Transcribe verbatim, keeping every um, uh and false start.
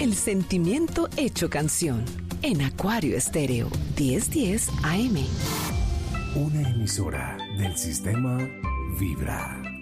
el sentimiento hecho canción. En Acuario Estéreo, diez diez A M. Una emisora del sistema Vibra.